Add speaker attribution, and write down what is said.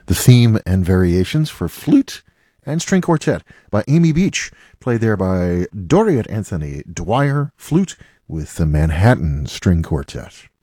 Speaker 1: the theme and variations for flute and string quartet by Amy Beach, played there by Doriot Anthony Dwyer, flute with the Manhattan String Quartet.